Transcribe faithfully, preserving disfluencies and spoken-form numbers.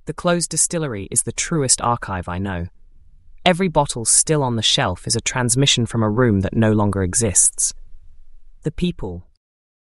The closed distillery is the truest archive I know. Every bottle still on the shelf is a transmission from a room that no longer exists. The people,